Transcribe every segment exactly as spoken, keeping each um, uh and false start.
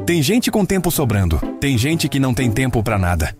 Tem gente com tempo sobrando, tem gente que não tem tempo pra nada.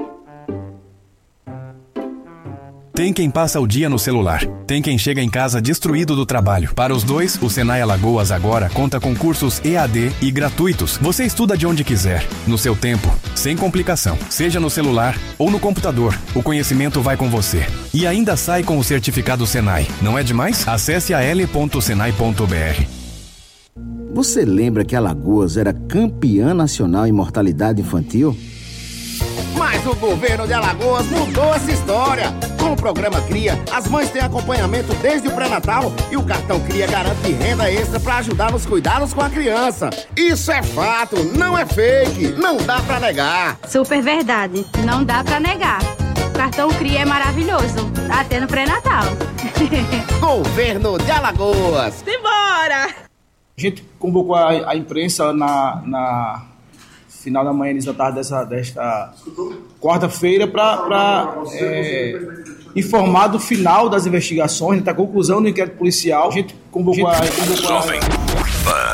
Tem quem passa o dia no celular. Tem quem chega em casa destruído do trabalho. Para os dois, o Senai Alagoas agora conta com cursos E A D e gratuitos. Você estuda de onde quiser, no seu tempo, sem complicação. Seja no celular ou no computador, o conhecimento vai com você. E ainda sai com o certificado Senai. Não é demais? Acesse a l ponto senai ponto b r. Você lembra que Alagoas era campeã nacional em mortalidade infantil? Mas o governo de Alagoas mudou essa história. Com o programa Cria, as mães têm acompanhamento desde o pré-natal e o cartão Cria garante renda extra para ajudar nos cuidados com a criança. Isso é fato, não é fake, não dá pra negar. Super verdade, não dá pra negar. O cartão Cria é maravilhoso, até no pré-natal. Governo de Alagoas. Simbora! A gente convocou a, a imprensa na... na... final da manhã, início da tarde dessa, desta quarta-feira para é, informar do final das investigações, da conclusão do inquérito policial. A gente convocou a... Jovem Pan.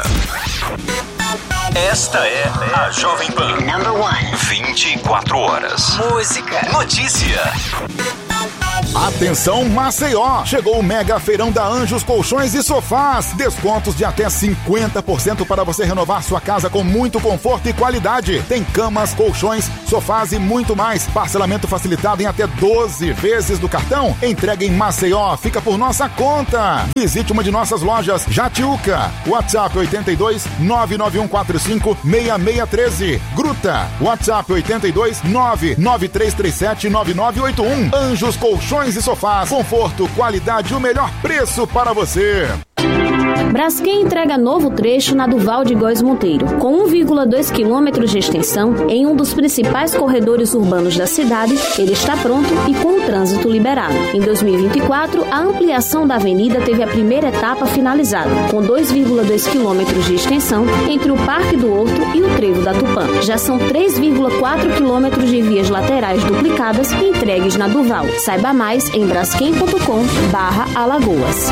Esta é a Jovem Pan. Number one. vinte e quatro horas. Música. Notícia. Atenção Maceió! Chegou o mega feirão da Anjos Colchões e Sofás. Descontos de até cinquenta por cento para você renovar sua casa com muito conforto e qualidade. Tem camas, colchões, sofás e muito mais. Parcelamento facilitado em até doze vezes do cartão. Entrega em Maceió, fica por nossa conta. Visite uma de nossas lojas, Jatiuca. WhatsApp oito dois nove nove um quatro cinco seis seis um três. Gruta. WhatsApp oito dois nove nove três três sete nove nove oito um. Anjos Colchões e Sofás, conforto, qualidade e o melhor preço para você. Braskem entrega novo trecho na Duval de Góes Monteiro, com um vírgula dois quilômetros de extensão em um dos principais corredores urbanos da cidade. Ele está pronto e com o trânsito liberado. Em dois mil e vinte e quatro, a ampliação da avenida teve a primeira etapa finalizada, com dois vírgula dois quilômetros de extensão entre o Parque do Horto e o Trevo da Tupã. Já são três vírgula quatro quilômetros de vias laterais duplicadas e entregues na Duval. Saiba mais em braskem ponto com barra Alagoas.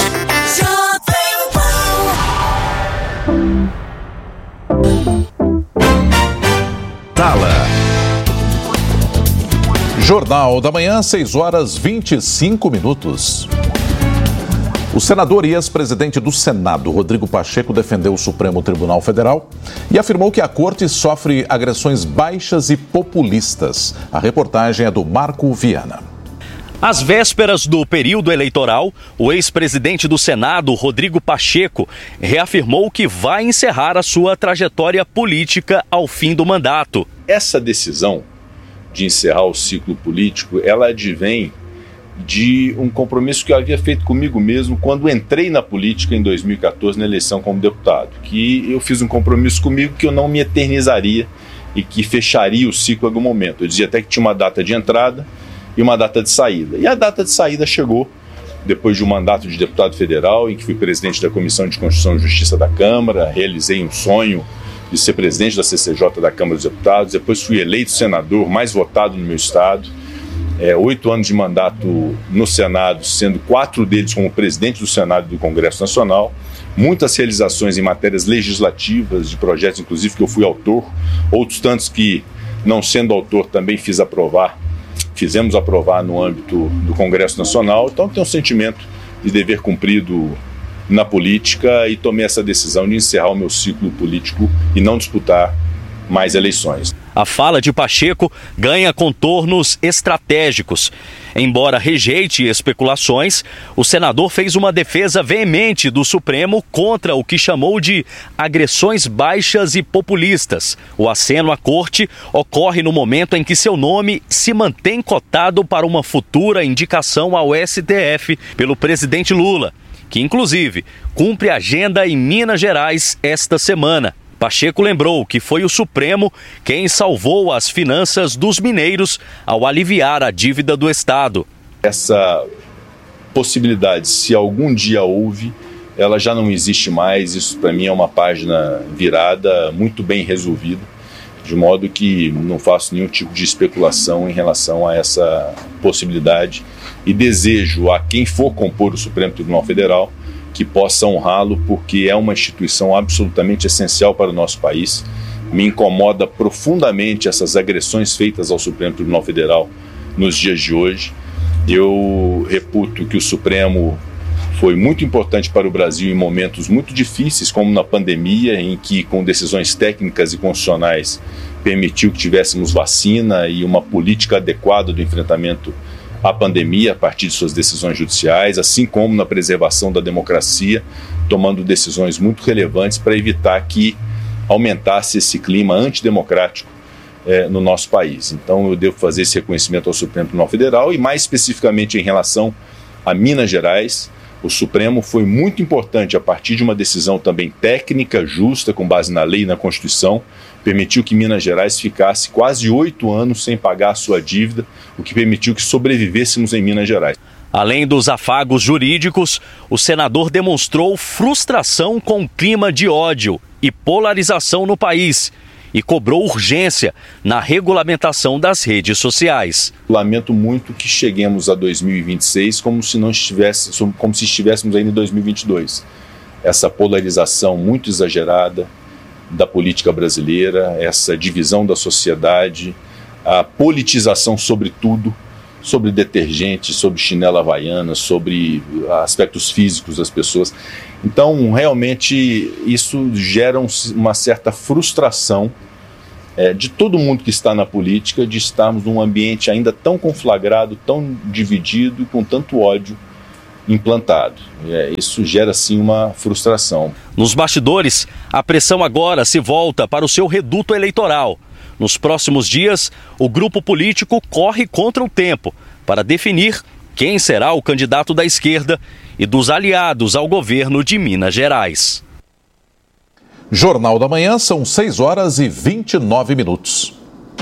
Tala. Jornal da Manhã, seis horas e vinte e cinco minutos. O senador e ex-presidente do Senado, Rodrigo Pacheco, defendeu o Supremo Tribunal Federal e afirmou que a corte sofre agressões baixas e populistas. A reportagem é do Marco Viana. Às vésperas do período eleitoral, o ex-presidente do Senado, Rodrigo Pacheco, reafirmou que vai encerrar a sua trajetória política ao fim do mandato. Essa decisão de encerrar o ciclo político, ela advém de um compromisso que eu havia feito comigo mesmo quando entrei na política em dois mil e quatorze, na eleição como deputado, que eu fiz um compromisso comigo que eu não me eternizaria e que fecharia o ciclo em algum momento. Eu dizia até que tinha uma data de entrada e uma data de saída. E a data de saída chegou depois de um mandato de deputado federal, em que fui presidente da Comissão de Constituição e Justiça da Câmara, realizei um sonho de ser presidente da C C J da Câmara dos Deputados, depois fui eleito senador mais votado no meu estado, é, oito anos de mandato no Senado, sendo quatro deles como presidente do Senado e do Congresso Nacional, muitas realizações em matérias legislativas, de projetos inclusive que eu fui autor, outros tantos que, não sendo autor, também fiz aprovar, fizemos aprovar no âmbito do Congresso Nacional. Então tenho um sentimento de dever cumprido na política e tomei essa decisão de encerrar o meu ciclo político e não disputar mais eleições. A fala de Pacheco ganha contornos estratégicos. Embora rejeite especulações, o senador fez uma defesa veemente do Supremo contra o que chamou de agressões baixas e populistas. O aceno à corte ocorre no momento em que seu nome se mantém cotado para uma futura indicação ao S T F pelo presidente Lula, que inclusive cumpre agenda em Minas Gerais esta semana. Pacheco lembrou que foi o Supremo quem salvou as finanças dos mineiros ao aliviar a dívida do Estado. Essa possibilidade, se algum dia houve, ela já não existe mais. Isso para mim é uma página virada, muito bem resolvida, de modo que não faço nenhum tipo de especulação em relação a essa possibilidade e desejo a quem for compor o Supremo Tribunal Federal que possa honrá-lo, porque é uma instituição absolutamente essencial para o nosso país, Me incomoda profundamente essas agressões feitas ao Supremo Tribunal Federal nos dias de hoje. Eu reputo que o Supremo foi muito importante para o Brasil em momentos muito difíceis, como na pandemia, em que, com decisões técnicas e constitucionais, permitiu que tivéssemos vacina e uma política adequada do enfrentamento à pandemia a partir de suas decisões judiciais, assim como na preservação da democracia, tomando decisões muito relevantes para evitar que aumentasse esse clima antidemocrático eh, no nosso país. Então eu devo fazer esse reconhecimento ao Supremo Tribunal Federal e, mais especificamente em relação a Minas Gerais, o Supremo foi muito importante a partir de uma decisão também técnica, justa, com base na lei e na Constituição, permitiu que Minas Gerais ficasse quase oito anos sem pagar a sua dívida, o que permitiu que sobrevivêssemos em Minas Gerais. Além dos afagos jurídicos, o senador demonstrou frustração com o clima de ódio e polarização no país e cobrou urgência na regulamentação das redes sociais. Lamento muito que cheguemos a dois mil e vinte e seis como se não estivesse, como se estivéssemos ainda em dois mil e vinte e dois. Essa polarização muito exagerada da política brasileira, essa divisão da sociedade, a politização sobre tudo, sobre detergente, sobre chinela havaiana, sobre aspectos físicos das pessoas. Então, realmente, isso gera um, uma certa frustração é, de todo mundo que está na política, de estarmos num ambiente ainda tão conflagrado, tão dividido e com tanto ódio implantado. É, isso gera, sim, uma frustração. Nos bastidores, a pressão agora se volta para o seu reduto eleitoral. Nos próximos dias, o grupo político corre contra o tempo para definir quem será o candidato da esquerda e dos aliados ao governo de Minas Gerais. Jornal da Manhã, são seis horas e vinte e nove minutos.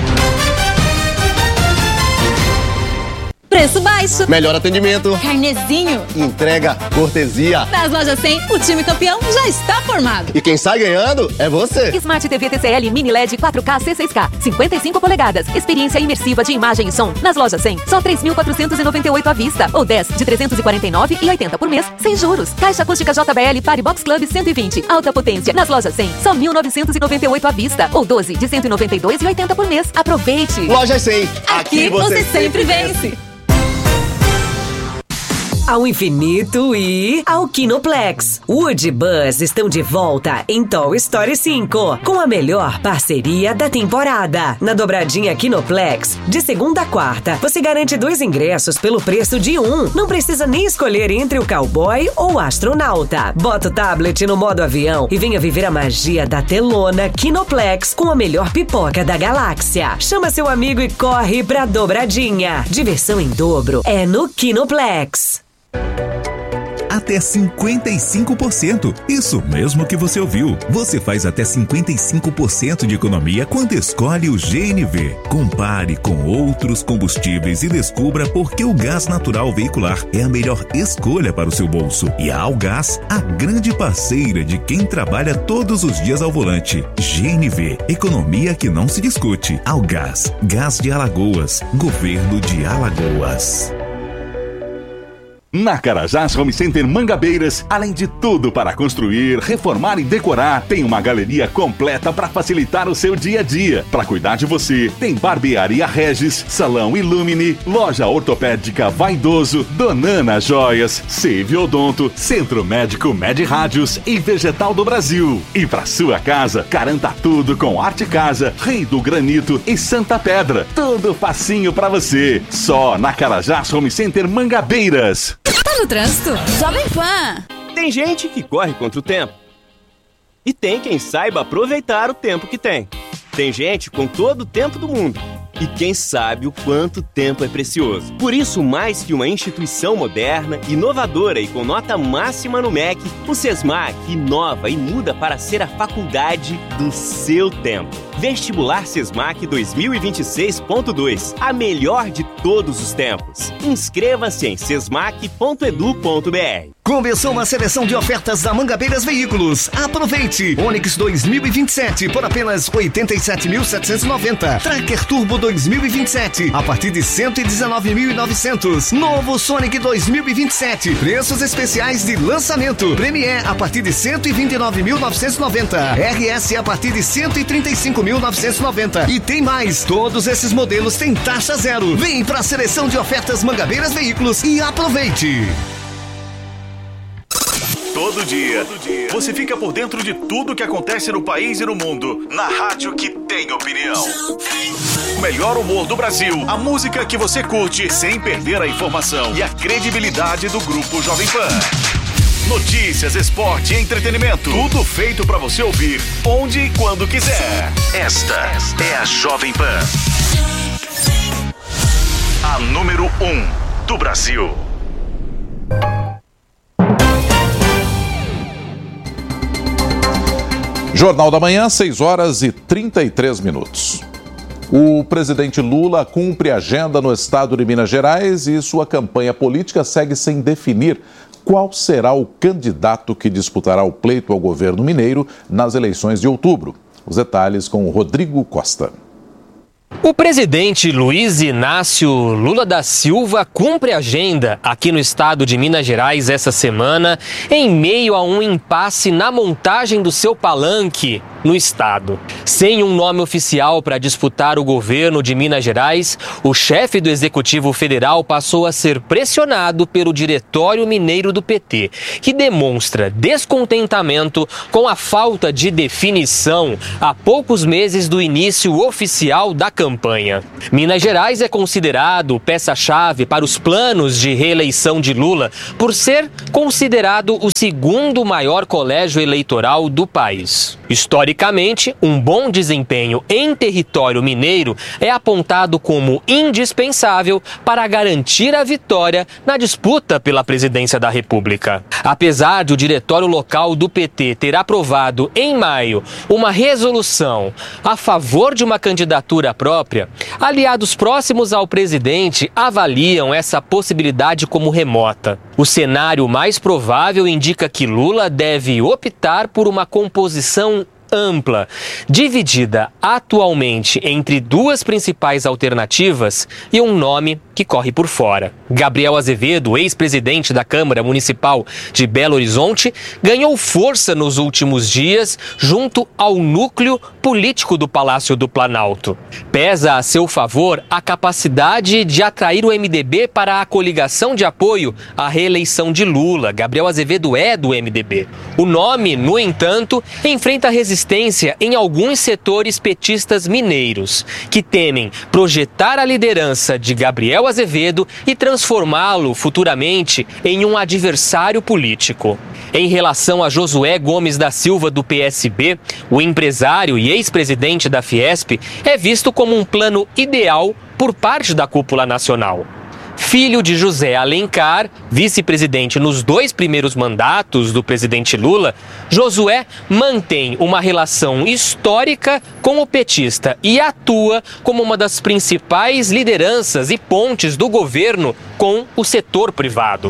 Preço baixo, melhor atendimento, carnezinho, entrega, cortesia. Nas lojas cem, o time campeão já está formado. E quem sai ganhando é você. Smart T V T C L Mini L E D quatro K C seis K, cinquenta e cinco polegadas. Experiência imersiva de imagem e som. Nas lojas cem, só três mil quatrocentos e noventa e oito à vista. Ou dez de trezentos e quarenta e nove reais e oitenta por mês, sem juros. Caixa acústica J B L Party Box Club cento e vinte. Alta potência. Nas lojas cem, só mil novecentos e noventa e oito à vista. Ou doze de cento e noventa e dois reais e oitenta por mês. Aproveite. Lojas cem. Aqui, Aqui você, você sempre vence. vence. Ao infinito e ao Kinoplex. Woody e Buzz estão de volta em Toy Story cinco, com a melhor parceria da temporada. Na dobradinha Kinoplex, de segunda a quarta, você garante dois ingressos pelo preço de um. Não precisa nem escolher entre o cowboy ou o astronauta. Bota o tablet no modo avião e venha viver a magia da telona Kinoplex com a melhor pipoca da galáxia. Chama seu amigo e corre pra dobradinha. Diversão em dobro é no Kinoplex. Até cinquenta e cinco por cento. Isso mesmo que você ouviu. Você faz até cinquenta e cinco por cento de economia quando escolhe o G N V. Compare com outros combustíveis e descubra por que o gás natural veicular é a melhor escolha para o seu bolso. E a Algás, a grande parceira de quem trabalha todos os dias ao volante. G N V, economia que não se discute. Algás, Gás de Alagoas, Governo de Alagoas. Na Carajás Home Center Mangabeiras, além de tudo para construir, reformar e decorar, tem uma galeria completa para facilitar o seu dia a dia. Para cuidar de você, tem Barbearia Regis, Salão Illumine, Loja Ortopédica Vaidoso, Donana Joias, Save Odonto, Centro Médico Med Rádios e Vegetal do Brasil. E para sua casa, garanta tudo com Arte Casa, Rei do Granito e Santa Pedra. Tudo facinho para você. Só na Carajás Home Center Mangabeiras. Tá no trânsito? Jovem Pan! Tem gente que corre contra o tempo. E tem quem saiba aproveitar o tempo que tem. Tem gente com todo o tempo do mundo. E quem sabe o quanto tempo é precioso. Por isso, mais que uma instituição moderna, inovadora e com nota máxima no M E C, o SESMAC inova e muda para ser a faculdade do seu tempo. Vestibular SESMAC dois mil e vinte e seis ponto dois, a melhor de todos os tempos. Inscreva-se em sesmac ponto edu ponto br. Começou uma seleção de ofertas da Mangabeiras Veículos. Aproveite! Onix dois mil e vinte e sete por apenas oitenta e sete mil setecentos e noventa. Tracker Turbo dois mil e vinte e sete a partir de cento e dezenove mil e novecentos. Novo Sonic dois mil e vinte e sete. Preços especiais de lançamento. Premier a partir de cento e vinte e nove mil novecentos e noventa. R S a partir de cento e trinta e cinco mil novecentos e noventa. E tem mais. Todos esses modelos têm taxa zero. Vem para a seleção de ofertas Mangabeiras Veículos e aproveite! Todo dia, você fica por dentro de tudo que acontece no país e no mundo, na rádio que tem opinião. O melhor humor do Brasil, a música que você curte sem perder a informação e a credibilidade do Grupo Jovem Pan. Notícias, esporte e entretenimento, tudo feito pra você ouvir onde e quando quiser. Esta é a Jovem Pan, a número um do Brasil. Jornal da Manhã, seis horas e trinta e três minutos. O presidente Lula cumpre agenda no estado de Minas Gerais e sua campanha política segue sem definir qual será o candidato que disputará o pleito ao governo mineiro nas eleições de outubro. Os detalhes com o Rodrigo Costa. O presidente Luiz Inácio Lula da Silva cumpre agenda aqui no estado de Minas Gerais essa semana, em meio a um impasse na montagem do seu palanque no estado. Sem um nome oficial para disputar o governo de Minas Gerais, o chefe do Executivo Federal passou a ser pressionado pelo Diretório Mineiro do P T, que demonstra descontentamento com a falta de definição a poucos meses do início oficial da campanha. Minas Gerais é considerado peça-chave para os planos de reeleição de Lula por ser considerado o segundo maior colégio eleitoral do país. Historicamente, um bom desempenho em território mineiro é apontado como indispensável para garantir a vitória na disputa pela presidência da República. Apesar de o diretório local do P T ter aprovado em maio uma resolução a favor de uma candidatura própria, aliados próximos ao presidente avaliam essa possibilidade como remota. O cenário mais provável indica que Lula deve optar por uma composição ampla, dividida atualmente entre duas principais alternativas e um nome que corre por fora. Gabriel Azevedo, ex-presidente da Câmara Municipal de Belo Horizonte, ganhou força nos últimos dias junto ao núcleo político do Palácio do Planalto. Pesa a seu favor a capacidade de atrair o M D B para a coligação de apoio à reeleição de Lula. Gabriel Azevedo é do M D B. O nome, no entanto, enfrenta resistência em alguns setores petistas mineiros, que temem projetar a liderança de Gabriel Azevedo e transformá-lo futuramente em um adversário político. Em relação a Josué Gomes da Silva, do P S B, o empresário e ex-presidente da Fiesp é visto como um plano ideal por parte da cúpula nacional. Filho de José Alencar, vice-presidente nos dois primeiros mandatos do presidente Lula, Josué mantém uma relação histórica com o petista e atua como uma das principais lideranças e pontes do governo com o setor privado.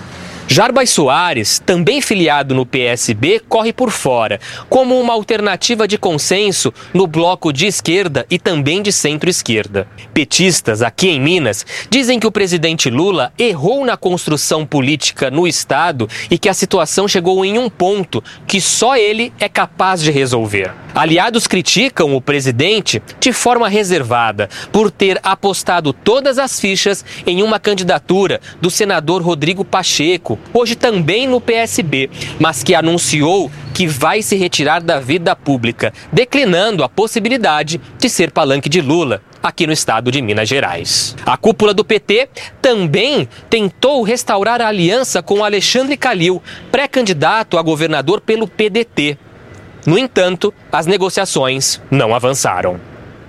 Jarbas Soares, também filiado no P S B, corre por fora, como uma alternativa de consenso no bloco de esquerda e também de centro-esquerda. Petistas aqui em Minas dizem que o presidente Lula errou na construção política no estado e que a situação chegou em um ponto que só ele é capaz de resolver. Aliados criticam o presidente de forma reservada por ter apostado todas as fichas em uma candidatura do senador Rodrigo Pacheco, hoje também no P S B, mas que anunciou que vai se retirar da vida pública, declinando a possibilidade de ser palanque de Lula aqui no estado de Minas Gerais. A cúpula do P T também tentou restaurar a aliança com Alexandre Calil, pré-candidato a governador pelo P D T. No entanto, as negociações não avançaram.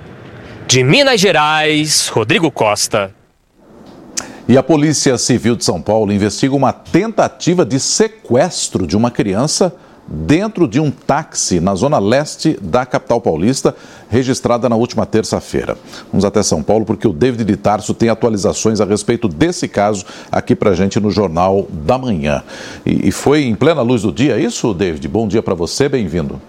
De Minas Gerais, Rodrigo Costa. E a Polícia Civil de São Paulo investiga uma tentativa de sequestro de uma criança dentro de um táxi na zona leste da capital paulista, registrada na última terça-feira. Vamos até São Paulo porque o David de Tarso tem atualizações a respeito desse caso aqui pra gente no Jornal da Manhã. E, e foi em plena luz do dia, é isso, David? Bom dia para você, bem-vindo.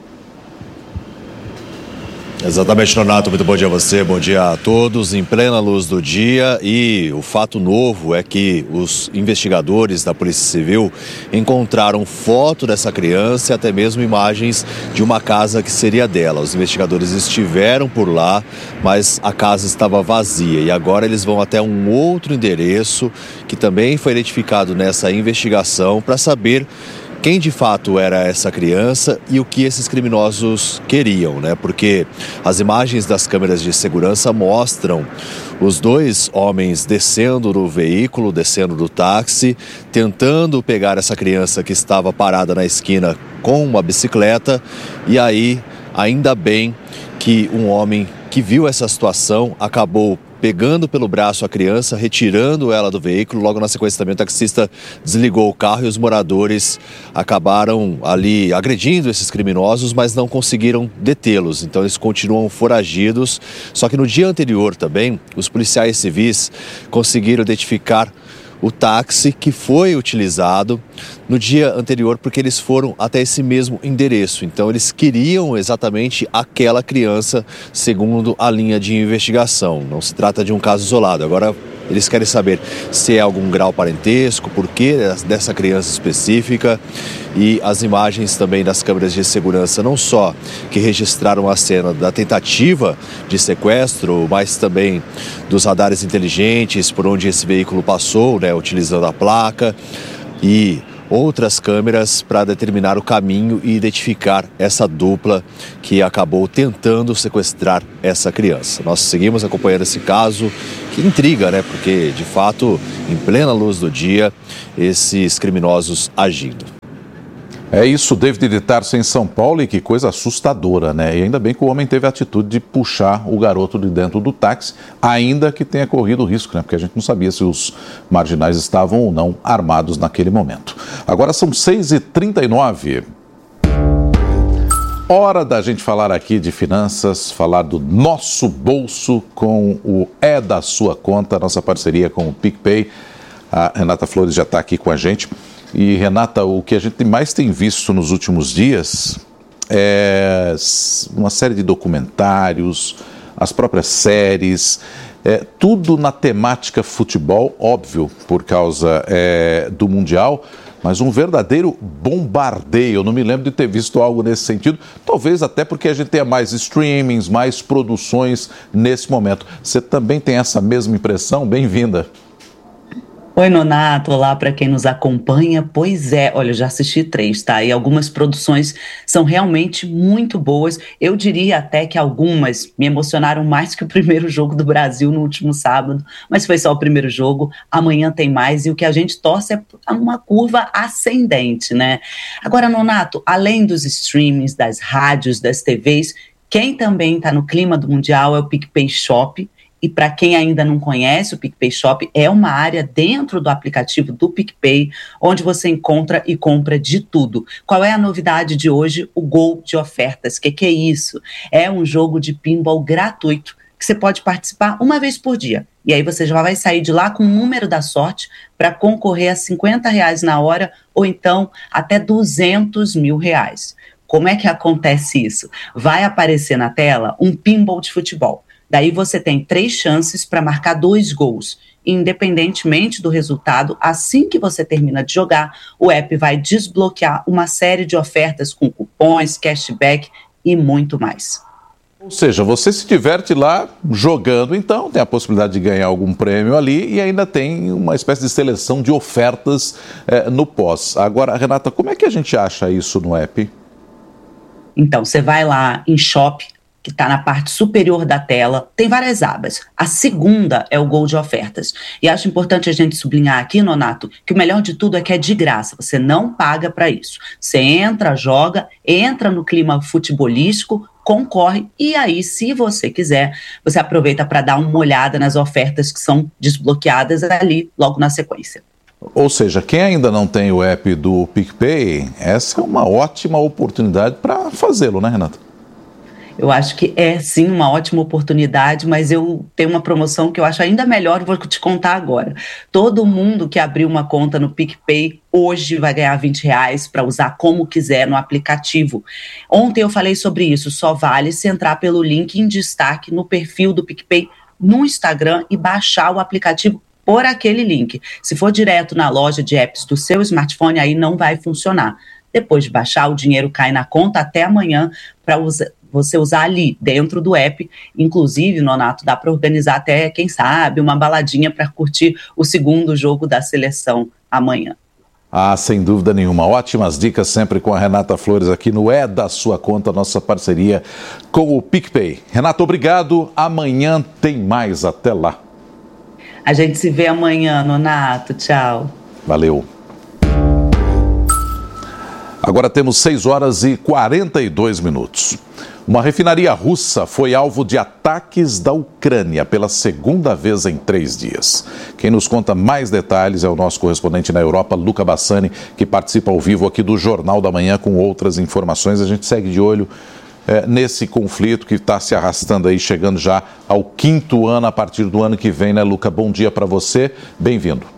Exatamente, Nonato, muito bom dia a você, bom dia a todos, em plena luz do dia. E o fato novo é que os investigadores da Polícia Civil encontraram foto dessa criança e até mesmo imagens de uma casa que seria dela. Os investigadores estiveram por lá, mas a casa estava vazia e agora eles vão até um outro endereço que também foi identificado nessa investigação para saber quem de fato era essa criança e o que esses criminosos queriam, né? Porque as imagens das câmeras de segurança mostram os dois homens descendo do veículo, descendo do táxi, tentando pegar essa criança que estava parada na esquina com uma bicicleta. E aí, ainda bem que um homem que viu essa situação acabou pegando pelo braço a criança, retirando ela do veículo. Logo na sequência também o taxista desligou o carro e os moradores acabaram ali agredindo esses criminosos, mas não conseguiram detê-los. Então eles continuam foragidos. Só que no dia anterior também, os policiais civis conseguiram identificar o táxi que foi utilizado no dia anterior, porque eles foram até esse mesmo endereço. Então eles queriam exatamente aquela criança, segundo a linha de investigação. Não se trata de um caso isolado. Agora eles querem saber se é algum grau parentesco, por que dessa criança específica. E as imagens também das câmeras de segurança, não só que registraram a cena da tentativa de sequestro, mas também dos radares inteligentes por onde esse veículo passou, né, utilizando a placa, e outras câmeras para determinar o caminho e identificar essa dupla que acabou tentando sequestrar essa criança. Nós seguimos acompanhando esse caso que intriga, né? Porque, de fato, em plena luz do dia, esses criminosos agindo. É isso, David de Tarso em São Paulo, e que coisa assustadora, né? E ainda bem que o homem teve a atitude de puxar o garoto de dentro do táxi, ainda que tenha corrido risco, né? Porque a gente não sabia se os marginais estavam ou não armados naquele momento. Agora são seis e trinta e nove. Hora da gente falar aqui de finanças, falar do nosso bolso com o É da Sua Conta, nossa parceria com o PicPay. A Renata Flores já está aqui com a gente. E, Renata, o que a gente mais tem visto nos últimos dias é uma série de documentários, as próprias séries, é, tudo na temática futebol, óbvio, por causa é, do Mundial, mas um verdadeiro bombardeio. Eu não me lembro de ter visto algo nesse sentido, talvez até porque a gente tenha mais streamings, mais produções nesse momento. Você também tem essa mesma impressão? Bem-vinda. Oi, Nonato, olá para quem nos acompanha. Pois é, olha, eu já assisti três, tá? E algumas produções são realmente muito boas. Eu diria até que algumas me emocionaram mais que o primeiro jogo do Brasil no último sábado, mas foi só o primeiro jogo. Amanhã tem mais e o que a gente torce é uma curva ascendente, né? Agora, Nonato, além dos streamings, das rádios, das T Vs, quem também está no clima do Mundial é o PicPay Shop. E para quem ainda não conhece, o PicPay Shop é uma área dentro do aplicativo do PicPay, onde você encontra e compra de tudo. Qual é a novidade de hoje? O Gol de Ofertas. O que, que é isso? É um jogo de pinball gratuito, que você pode participar uma vez por dia. E aí você já vai sair de lá com o número da sorte para concorrer a cinquenta reais na hora, ou então até duzentos mil reais. Como é que acontece isso? Vai aparecer na tela um pinball de futebol. Daí você tem três chances para marcar dois gols. Independentemente do resultado, assim que você termina de jogar, o app vai desbloquear uma série de ofertas com cupons, cashback e muito mais. Ou seja, você se diverte lá jogando, então tem a possibilidade de ganhar algum prêmio ali e ainda tem uma espécie de seleção de ofertas é, no pós. Agora, Renata, como é que a gente acha isso no app? Então, você vai lá em Shop, que está na parte superior da tela, tem várias abas. A segunda é o Gol de Ofertas. E acho importante a gente sublinhar aqui, Nonato, que o melhor de tudo é que é de graça, você não paga para isso. Você entra, joga, entra no clima futebolístico, concorre, e aí, se você quiser, você aproveita para dar uma olhada nas ofertas que são desbloqueadas ali logo na sequência. Ou seja, quem ainda não tem o app do PicPay, essa é uma ótima oportunidade para fazê-lo, né, Renata? Eu acho que é sim uma ótima oportunidade, mas eu tenho uma promoção que eu acho ainda melhor, vou te contar agora. Todo mundo que abriu uma conta no PicPay hoje vai ganhar vinte reais para usar como quiser no aplicativo. Ontem eu falei sobre isso, só vale se entrar pelo link em destaque no perfil do PicPay no Instagram e baixar o aplicativo por aquele link. Se for direto na loja de apps do seu smartphone, aí não vai funcionar. Depois de baixar, o dinheiro cai na conta até amanhã para usar. Você usar ali, dentro do app. Inclusive, Nonato, dá para organizar até, quem sabe, uma baladinha para curtir o segundo jogo da seleção amanhã. Ah, sem dúvida nenhuma. Ótimas dicas sempre com a Renata Flores aqui no É da Sua Conta, nossa parceria com o PicPay. Renata, obrigado. Amanhã tem mais. Até lá. A gente se vê amanhã, Nonato. Tchau. Valeu. Agora temos seis horas e quarenta e dois minutos. Uma refinaria russa foi alvo de ataques da Ucrânia pela segunda vez em três dias. Quem nos conta mais detalhes é o nosso correspondente na Europa, Luca Bassani, que participa ao vivo aqui do Jornal da Manhã com outras informações. A gente segue de olho é, nesse conflito que está se arrastando aí, chegando já ao quinto ano a partir do ano que vem, né, Luca? Bom dia para você, bem-vindo.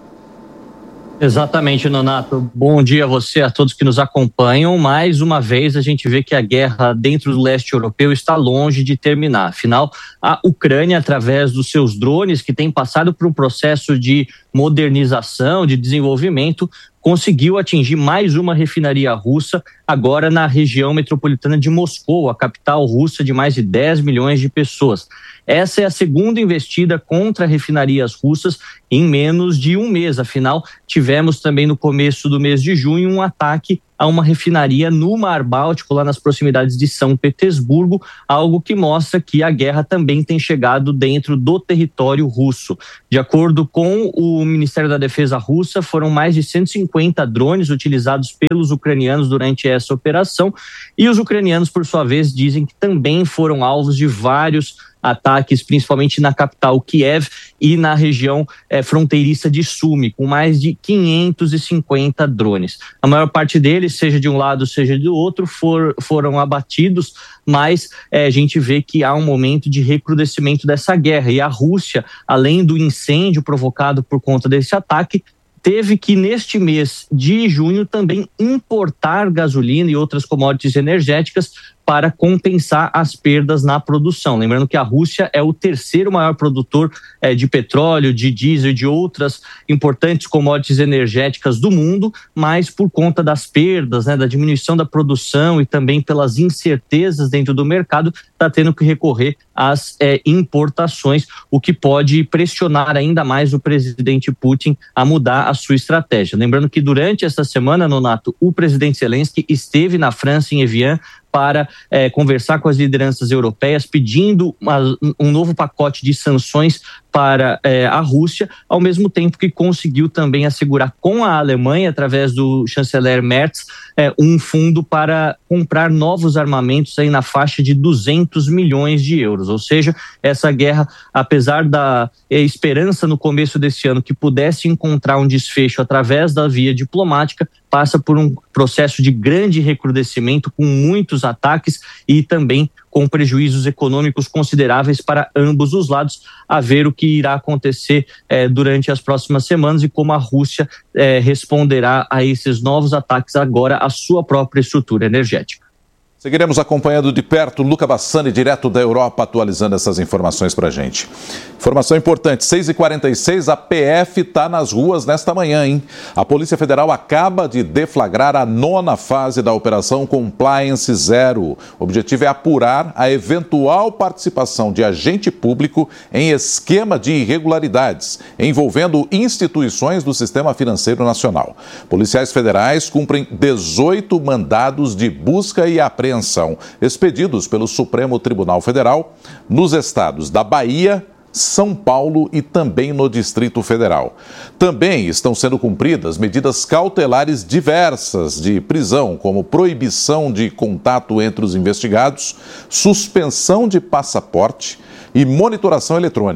Exatamente, Nonato. Bom dia a você, a todos que nos acompanham. Mais uma vez a gente vê que a guerra dentro do leste europeu está longe de terminar. Afinal, a Ucrânia, através dos seus drones, que tem passado por um processo de modernização, de desenvolvimento, conseguiu atingir mais uma refinaria russa, agora na região metropolitana de Moscou, a capital russa de mais de dez milhões de pessoas. Essa é a segunda investida contra refinarias russas em menos de um mês. Afinal, tivemos também no começo do mês de junho um ataque a uma refinaria no Mar Báltico, lá nas proximidades de São Petersburgo, algo que mostra que a guerra também tem chegado dentro do território russo. De acordo com o Ministério da Defesa russa, foram mais de cento e cinquenta drones utilizados pelos ucranianos durante essa operação, e os ucranianos, por sua vez, dizem que também foram alvos de vários ataques, principalmente na capital Kiev e na região é, fronteiriça de Sumi, com mais de quinhentos e cinquenta drones. A maior parte deles, seja de um lado, seja do outro, for, foram abatidos, mas é, a gente vê que há um momento de recrudescimento dessa guerra. E a Rússia, além do incêndio provocado por conta desse ataque, teve que, neste mês de junho, também importar gasolina e outras commodities energéticas para compensar as perdas na produção. Lembrando que a Rússia é o terceiro maior produtor é, de petróleo, de diesel e de outras importantes commodities energéticas do mundo, mas por conta das perdas, né, da diminuição da produção e também pelas incertezas dentro do mercado, está tendo que recorrer às é, importações, o que pode pressionar ainda mais o presidente Putin a mudar a sua estratégia. Lembrando que durante essa semana, Nonato, o presidente Zelensky esteve na França, em Evian, para é, conversar com as lideranças europeias, pedindo uma, um novo pacote de sanções para é, a Rússia, ao mesmo tempo que conseguiu também assegurar com a Alemanha, através do chanceler Merz, é, um fundo para comprar novos armamentos aí na faixa de duzentos milhões de euros. Ou seja, essa guerra, apesar da é, esperança no começo desse ano que pudesse encontrar um desfecho através da via diplomática, passa por um processo de grande recrudescimento, com muitos ataques e também com prejuízos econômicos consideráveis para ambos os lados, a ver o que irá acontecer eh, durante as próximas semanas e como a Rússia eh, responderá a esses novos ataques agora à sua própria estrutura energética. Seguiremos acompanhando de perto Luca Bassani, direto da Europa, atualizando essas informações para a gente. Informação importante, seis e quarenta e seis, a P F está nas ruas nesta manhã, hein? A Polícia Federal acaba de deflagrar a nona fase da Operação Compliance Zero. O objetivo é apurar a eventual participação de agente público em esquema de irregularidades, envolvendo instituições do Sistema Financeiro Nacional. Policiais federais cumprem dezoito mandados de busca e apreensão expedidos pelo Supremo Tribunal Federal nos estados da Bahia, São Paulo e também no Distrito Federal. Também estão sendo cumpridas medidas cautelares diversas de prisão, como proibição de contato entre os investigados, suspensão de passaporte e monitoração eletrônica.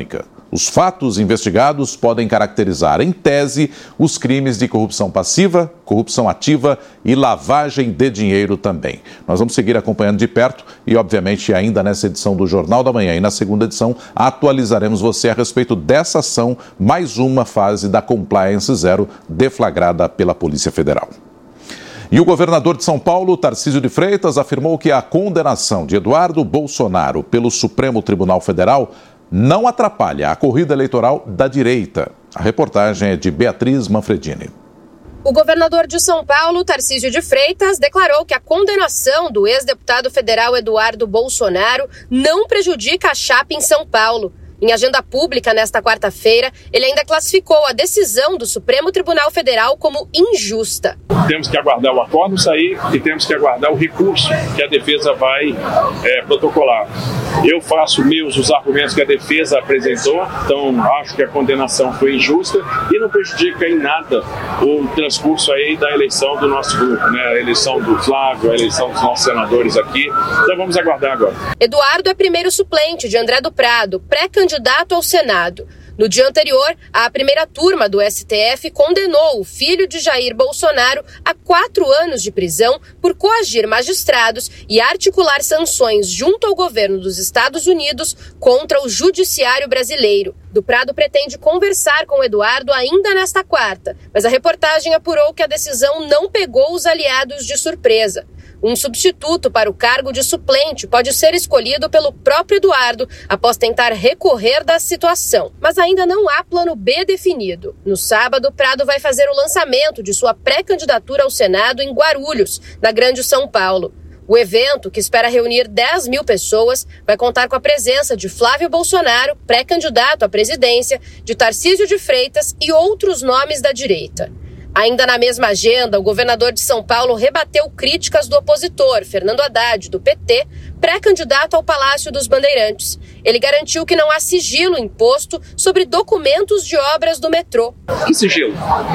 Os fatos investigados podem caracterizar, em tese, os crimes de corrupção passiva, corrupção ativa e lavagem de dinheiro também. Nós vamos seguir acompanhando de perto e, obviamente, ainda nessa edição do Jornal da Manhã e na segunda edição, atualizaremos você a respeito dessa ação, mais uma fase da Compliance Zero deflagrada pela Polícia Federal. E o governador de São Paulo, Tarcísio de Freitas, afirmou que a condenação de Eduardo Bolsonaro pelo Supremo Tribunal Federal não atrapalha a corrida eleitoral da direita. A reportagem é de Beatriz Manfredini. O governador de São Paulo, Tarcísio de Freitas, declarou que a condenação do ex-deputado federal Eduardo Bolsonaro não prejudica a chapa em São Paulo. Em agenda pública nesta quarta-feira, ele ainda classificou a decisão do Supremo Tribunal Federal como injusta. Temos que aguardar o acordo sair e temos que aguardar o recurso que a defesa vai é, protocolar. Eu faço meus os argumentos que a defesa apresentou, então acho que a condenação foi injusta e não prejudica em nada o transcurso aí da eleição do nosso grupo, né? A eleição do Flávio, a eleição dos nossos senadores aqui. Então vamos aguardar agora. Eduardo é primeiro suplente de André do Prado, pré-candidato candidato ao Senado. No dia anterior, a primeira turma do S T F condenou o filho de Jair Bolsonaro a quatro anos de prisão por coagir magistrados e articular sanções junto ao governo dos Estados Unidos contra o judiciário brasileiro. Do Prado pretende conversar com Eduardo ainda nesta quarta, mas a reportagem apurou que a decisão não pegou os aliados de surpresa. Um substituto para o cargo de suplente pode ser escolhido pelo próprio Eduardo após tentar recorrer da situação. Mas ainda não há plano B definido. No sábado, Prado vai fazer o lançamento de sua pré-candidatura ao Senado em Guarulhos, na Grande São Paulo. O evento, que espera reunir dez mil pessoas, vai contar com a presença de Flávio Bolsonaro, pré-candidato à presidência, de Tarcísio de Freitas e outros nomes da direita. Ainda na mesma agenda, o governador de São Paulo rebateu críticas do opositor, Fernando Haddad, do P T, pré-candidato ao Palácio dos Bandeirantes. Ele garantiu que não há sigilo imposto sobre documentos de obras do metrô. Que sigilo?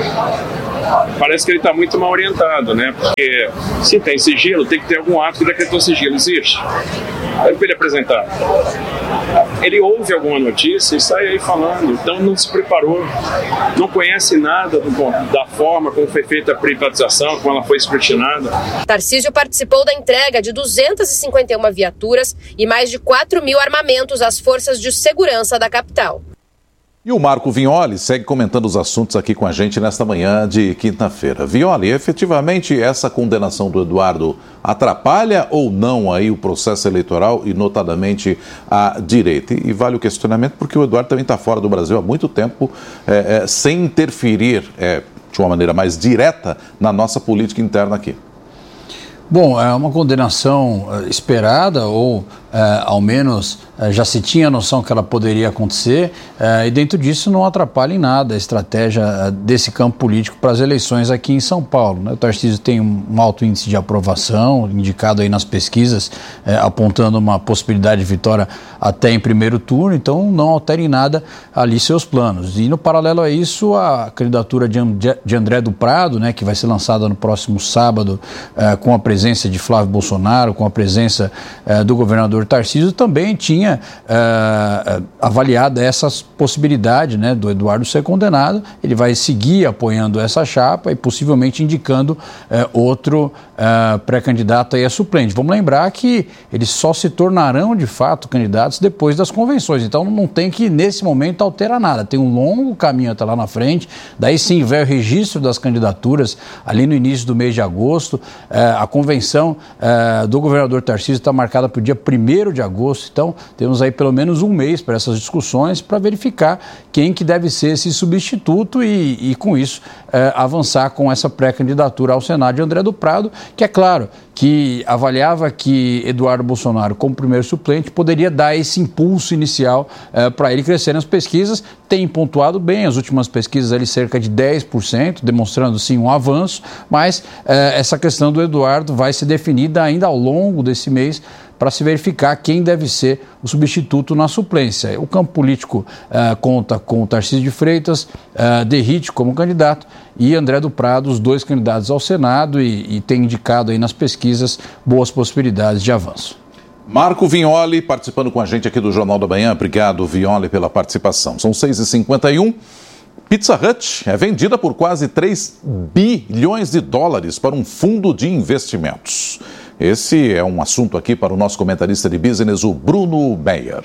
Parece que ele está muito mal orientado, né? Porque se tem sigilo, tem que ter algum ato que decretou sigilo. Existe? Aí para ele apresentar. Ele ouve alguma notícia e sai aí falando, então não se preparou, não conhece nada do, da forma como foi feita a privatização, como ela foi escrutinada. Tarcísio participou da entrega de duzentas e cinquenta e uma viaturas e mais de quatro mil armamentos às forças de segurança da capital. E o Marco Vignoli segue comentando os assuntos aqui com a gente nesta manhã de quinta-feira. Vignoli, efetivamente essa condenação do Eduardo atrapalha ou não aí o processo eleitoral e notadamente a direita? E vale o questionamento porque o Eduardo também está fora do Brasil há muito tempo, é, é, sem interferir é, de uma maneira mais direta na nossa política interna aqui. Bom, é uma condenação uh, esperada ou, uh, ao menos, uh, já se tinha a noção que ela poderia acontecer uh, e dentro disso não atrapalha em nada a estratégia uh, desse campo político para as eleições aqui em São Paulo, né? O Tarcísio tem um, um alto índice de aprovação, indicado aí nas pesquisas, uh, apontando uma possibilidade de vitória até em primeiro turno, então não altera em nada ali seus planos. E no paralelo a isso, a candidatura de, de André do Prado, né, que vai ser lançada no próximo sábado uh, com a presença de Flávio Bolsonaro, com a presença uh, do governador Tarcísio, também tinha uh, avaliado essa possibilidade, né, do Eduardo ser condenado. Ele vai seguir apoiando essa chapa e possivelmente indicando uh, outro uh, pré-candidato aí a suplente. Vamos lembrar que eles só se tornarão de fato candidatos depois das convenções, então não tem que nesse momento alterar nada, tem um longo caminho até lá na frente, daí sim vai o registro das candidaturas ali no início do mês de agosto, uh, a convenção uh, do governador Tarcísio está marcada para o dia primeiro de agosto, então temos aí pelo menos um mês para essas discussões, para verificar quem que deve ser esse substituto e, e com isso, uh, avançar com essa pré-candidatura ao Senado de André do Prado, que é claro que avaliava que Eduardo Bolsonaro, como primeiro suplente, poderia dar esse impulso inicial uh, para ele crescer nas pesquisas. Tem pontuado bem, as últimas pesquisas ali cerca de dez por cento, demonstrando sim um avanço, mas uh, essa questão do Eduardo vai ser definida ainda ao longo desse mês para se verificar quem deve ser o substituto na suplência. O campo político uh, conta com o Tarcísio de Freitas, uh, Derrite como candidato e André do Prado, os dois candidatos ao Senado, e, e tem indicado aí nas pesquisas boas possibilidades de avanço. Marco Vignoli participando com a gente aqui do Jornal da Manhã. Obrigado, Vignoli, pela participação. São seis e cinquenta e um. Pizza Hut é vendida por quase três bilhões de dólares para um fundo de investimentos. Esse é um assunto aqui para o nosso comentarista de business, o Bruno Meyer.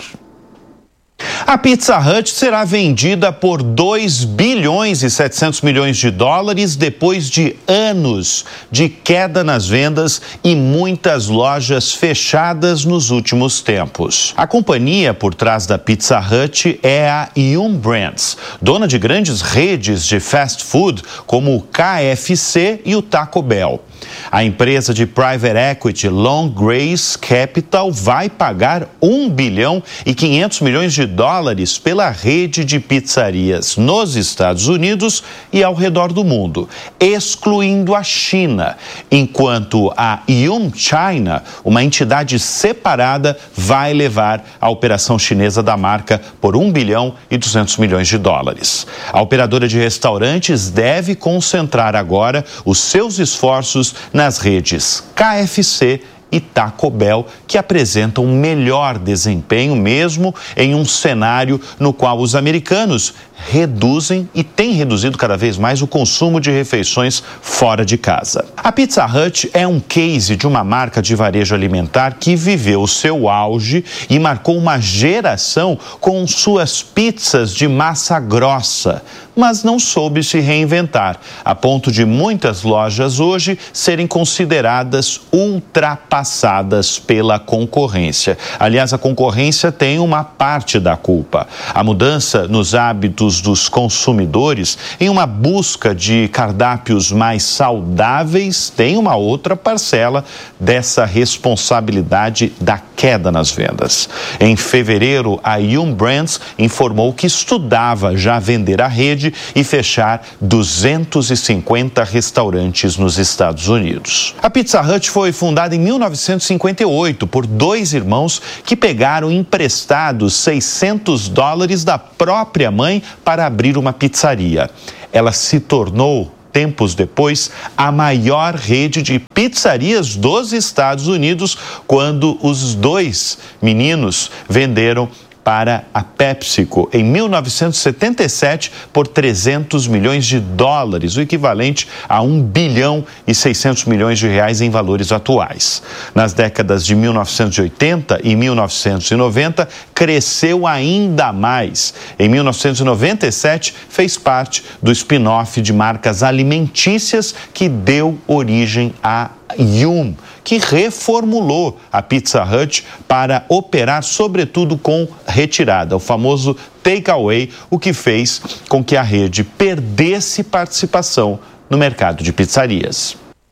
A Pizza Hut será vendida por dois bilhões e setecentos milhões de dólares depois de anos de queda nas vendas e muitas lojas fechadas nos últimos tempos. A companhia por trás da Pizza Hut é a Yum Brands, dona de grandes redes de fast food como o K F C e o Taco Bell. A empresa de private equity Long Grace Capital vai pagar um bilhão e quinhentos milhões de dólares pela rede de pizzarias nos Estados Unidos e ao redor do mundo, excluindo a China, enquanto a Yum China, uma entidade separada, vai levar a operação chinesa da marca por um bilhão e duzentos milhões de dólares. A operadora de restaurantes deve concentrar agora os seus esforços nas redes K F C e Taco Bell, que apresentam melhor desempenho mesmo em um cenário no qual os americanos reduzem e têm reduzido cada vez mais o consumo de refeições fora de casa. A Pizza Hut é um case de uma marca de varejo alimentar que viveu o seu auge e marcou uma geração com suas pizzas de massa grossa, mas não soube se reinventar, a ponto de muitas lojas hoje serem consideradas ultrapassadas pela concorrência. Aliás, a concorrência tem uma parte da culpa. A mudança nos hábitos dos consumidores em uma busca de cardápios mais saudáveis tem uma outra parcela dessa responsabilidade da queda nas vendas. Em fevereiro, a Yum Brands informou que estudava já vender a rede e fechar duzentos e cinquenta restaurantes nos Estados Unidos. A Pizza Hut foi fundada em mil novecentos e cinquenta e oito por dois irmãos que pegaram emprestados seiscentos dólares da própria mãe para abrir uma pizzaria. Ela se tornou, tempos depois, a maior rede de pizzarias dos Estados Unidos quando os dois meninos venderam para a PepsiCo em mil novecentos e setenta e sete por trezentos milhões de dólares, o equivalente a um bilhão e seiscentos milhões de reais em valores atuais. Nas décadas de mil novecentos e oitenta e mil novecentos e noventa, cresceu ainda mais. Em mil novecentos e noventa e sete, fez parte do spin-off de marcas alimentícias que deu origem a Yum, que reformulou a Pizza Hut para operar sobretudo com retirada, o famoso takeaway, o que fez com que a rede perdesse participação no mercado de pizzarias.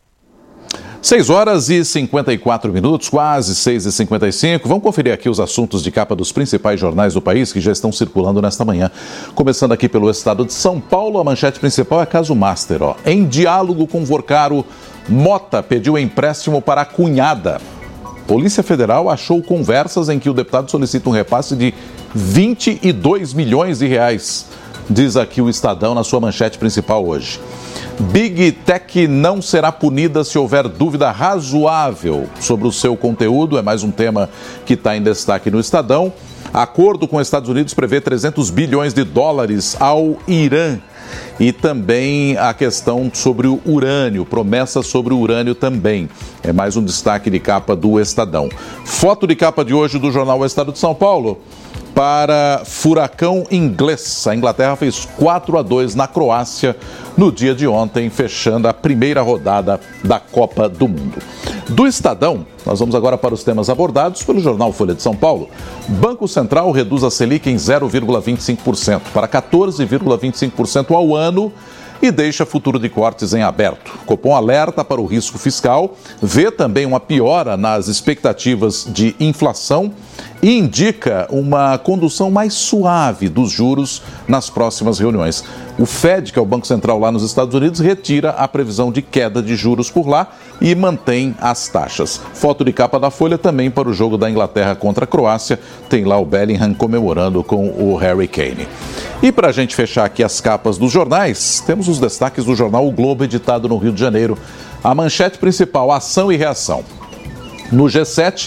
seis horas e cinquenta e quatro minutos, quase seis e cinquenta e cinco. Vamos conferir aqui os assuntos de capa dos principais jornais do país que já estão circulando nesta manhã. Começando aqui pelo estado de São Paulo, a manchete principal é caso Master. Ó. Em diálogo com Vorcaro, Mota pediu empréstimo para a cunhada. Polícia Federal achou conversas em que o deputado solicita um repasse de vinte e dois milhões de reais, diz aqui o Estadão na sua manchete principal hoje. Big Tech não será punida se houver dúvida razoável sobre o seu conteúdo, é mais um tema que está em destaque no Estadão. Acordo com os Estados Unidos prevê trezentos bilhões de dólares ao Irã. E também a questão sobre o urânio, promessa sobre o urânio também. É mais um destaque de capa do Estadão. Foto de capa de hoje do jornal O Estado de São Paulo para furacão inglês. A Inglaterra fez quatro a dois na Croácia no dia de ontem, fechando a primeira rodada da Copa do Mundo. Do Estadão, nós vamos agora para os temas abordados pelo jornal Folha de São Paulo. Banco Central reduz a Selic em zero vírgula vinte e cinco por cento para quatorze vírgula vinte e cinco por cento ao ano e deixa futuro de cortes em aberto. Copom alerta para o risco fiscal, vê também uma piora nas expectativas de inflação e indica uma condução mais suave dos juros nas próximas reuniões. O Fed, que é o Banco Central lá nos Estados Unidos, retira a previsão de queda de juros por lá e mantém as taxas. Foto de capa da Folha também para o jogo da Inglaterra contra a Croácia. Tem lá o Bellingham comemorando com o Harry Kane. E para a gente fechar aqui as capas dos jornais, temos os destaques do jornal O Globo, editado no Rio de Janeiro. A manchete principal, ação e reação. No G sete,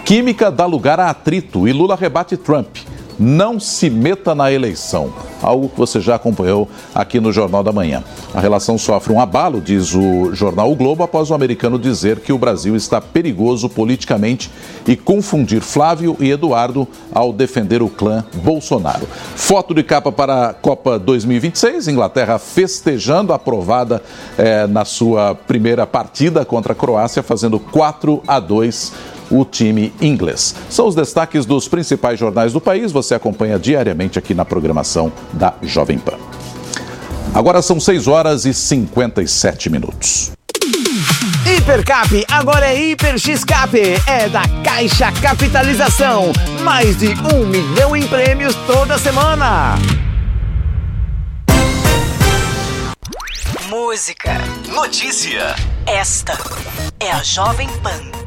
Química dá lugar a atrito e Lula rebate Trump. Não se meta na eleição, algo que você já acompanhou aqui no Jornal da Manhã. A relação sofre um abalo, diz o jornal O Globo, após o americano dizer que o Brasil está perigoso politicamente e confundir Flávio e Eduardo ao defender o clã Bolsonaro. Foto de capa para a Copa dois mil e vinte e seis, Inglaterra festejando, aprovada eh, na sua primeira partida contra a Croácia, fazendo quatro a dois o time inglês. São os destaques dos principais jornais do país. Você acompanha diariamente aqui na programação da Jovem Pan. Agora são seis horas e cinquenta e sete minutos. Hipercap agora é Hiper X-Cap, é da Caixa Capitalização. Mais de um milhão em prêmios toda semana. Música. Notícia. Esta é a Jovem Pan.